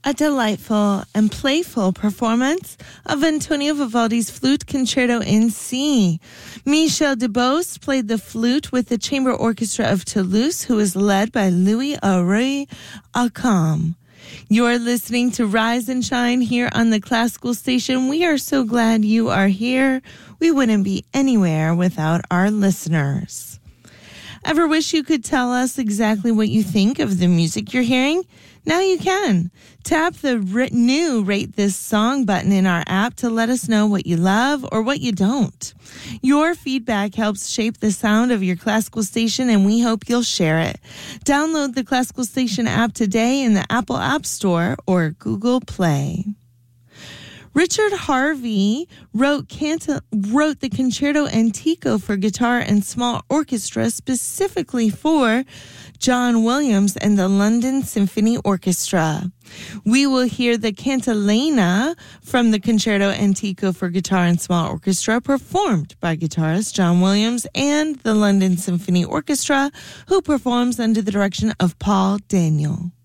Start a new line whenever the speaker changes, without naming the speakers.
A delightful and playful performance of Antonio Vivaldi's Flute Concerto in C. Michel Debose played the flute with the Chamber Orchestra of Toulouse, who is led by Louis Auroy Akam. You're listening to Rise and Shine here on the Classical Station. We are so glad you are here. We wouldn't be anywhere without our listeners. Ever wish you could tell us exactly what you think of the music you're hearing? Now you can. Tap the new Rate This Song button in our app to let us know what you love or what you don't. Your feedback helps shape the sound of your classical station, and we hope you'll share it. Download the Classical Station app today in the Apple App Store or Google Play. Richard Harvey wrote the Concerto Antico for guitar and small orchestra specifically for John Williams and the London Symphony Orchestra. We will hear the Cantilena from the Concerto Antico for guitar and small orchestra performed by guitarist John Williams and the London Symphony Orchestra, who performs under the direction of Paul Daniel.